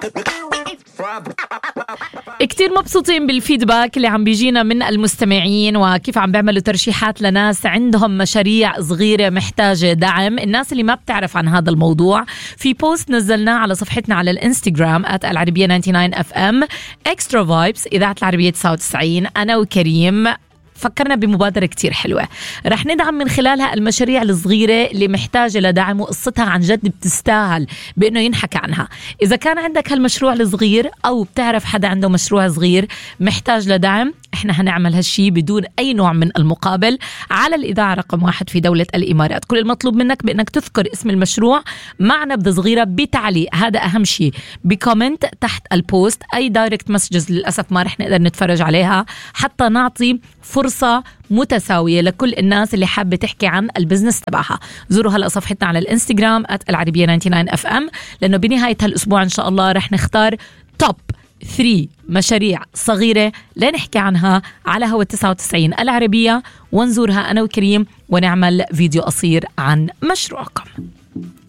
كتير مبسوطين بالفيدباك اللي عم بيجينا من المستمعين وكيف عم بيعملوا ترشيحات لناس عندهم مشاريع صغيرة محتاجة دعم. الناس اللي ما بتعرف عن هذا الموضوع، في بوست نزلناه على صفحتنا على الانستغرام @العربية 99 FM Extra Vibes إذاعة العربية 99. أنا وكريم فكرنا بمبادرة كتير حلوة رح ندعم من خلالها المشاريع الصغيرة اللي محتاجة لدعم وقصتها عن جد بتستاهل بأنه ينحكى عنها. إذا كان عندك هالمشروع الصغير أو بتعرف حدا عنده مشروع صغير محتاج لدعم، إحنا هنعمل هالشي بدون أي نوع من المقابل على الإذاعة رقم 1 في دولة الإمارات. كل المطلوب منك بأنك تذكر اسم المشروع مع نبذة صغيرة بتعليق، هذا أهم شيء، بكومنت تحت البوست. أي دايركت مسجز للأسف ما رح نقدر نتفرج عليها حتى نعطي فرصة متساوية لكل الناس اللي حابة تحكي عن البزنس تبعها. زوروا هلأ صفحتنا على الانستغرام @العربية 99 FM، لأنه بنهاية هالأسبوع إن شاء الله رح نختار توب 3 مشاريع صغيرة لنحكي عنها على هوا 99 العربية، ونزورها أنا وكريم ونعمل فيديو قصير عن مشروعكم.